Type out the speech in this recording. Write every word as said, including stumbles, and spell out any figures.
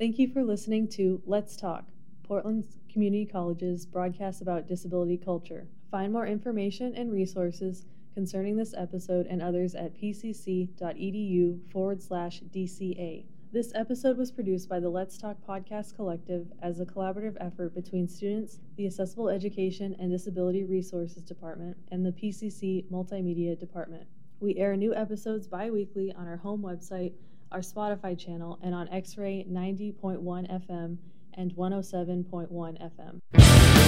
Thank you for listening to Let's Talk, Portland Community College's broadcast about disability culture. Find more information and resources concerning this episode and others at pcc.edu forward slash DCA. This episode was produced by the Let's Talk Podcast Collective as a collaborative effort between students, the Accessible Education and Disability Resources Department, and the P C C Multimedia Department. We air new episodes bi-weekly on our home website, our Spotify channel, and on X-Ray ninety point one F M and one oh seven point one F M.